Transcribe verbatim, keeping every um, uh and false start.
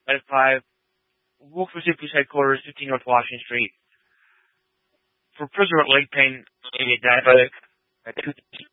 ninety-five, Wolf Pursuit Police Headquarters, fifteen North Washington Street. For prisoner with leg pain, maybe a diabetic, at two